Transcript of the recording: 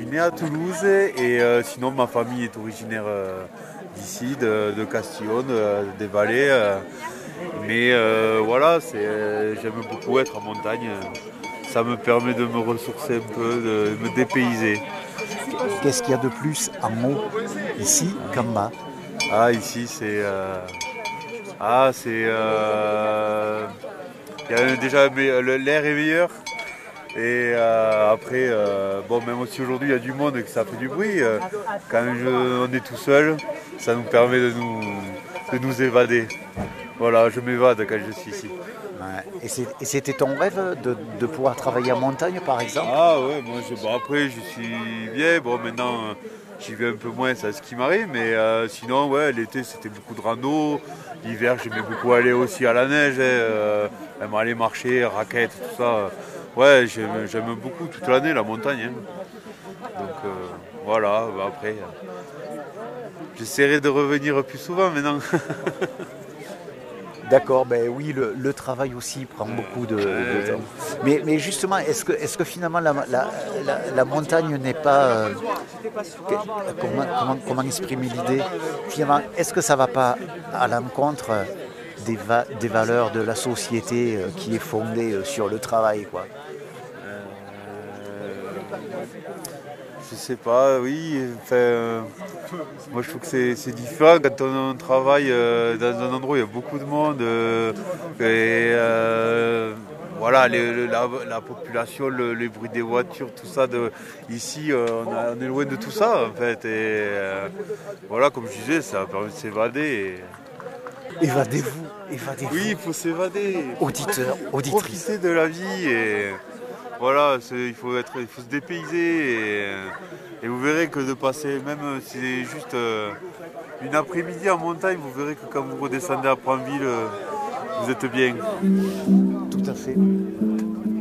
né à Toulouse et sinon ma famille est originaire d'ici, de Castillon, des Vallées. Mais voilà, j'aime beaucoup être en montagne. Ça me permet de me ressourcer un peu, de me dépayser. Qu'est-ce qu'il y a de plus en haut ici qu'en bas? Ah, ici, Ah, c'est. Déjà, l'air est meilleur. Et après, bon, même si aujourd'hui il y a du monde et que ça fait du bruit, quand on est tout seul, ça nous permet de nous évader. Voilà, je m'évade quand je suis ici. Ouais. Et c'était ton rêve de pouvoir travailler en montagne, par exemple? Ah ouais, bon, après je suis bien, bon maintenant j'y vais un peu moins, c'est ce qui m'arrive, mais sinon ouais, l'été c'était beaucoup de rando, l'hiver j'aimais beaucoup aller aussi à la neige, même aller marcher, raquettes, tout ça. Ouais, j'aime beaucoup toute l'année la montagne, hein. Donc voilà, bah, après j'essaierai de revenir plus souvent maintenant. D'accord, ben oui, le travail aussi prend beaucoup de temps. Mais justement, est-ce que finalement la montagne n'est pas... comment exprimer l'idée? Finalement, est-ce que ça ne va pas à l'encontre des valeurs de la société qui est fondée sur le travail, quoi? Je sais pas, oui. Enfin, moi, je trouve que c'est différent quand on travaille dans un endroit où il y a beaucoup de monde. Voilà, la population, les bruits des voitures, tout ça. Ici, on est loin de tout ça, en fait. Et voilà, comme je disais, ça permet de s'évader. Évadez-vous, Oui, évadez-vous, il faut s'évader. auditeurs, Faut auditrices. profiter de la vie et voilà, il faut se dépayser et vous verrez que de passer, même si c'est juste une après-midi en montagne, vous verrez que quand vous redescendez à Pranville, vous êtes bien. Tout à fait.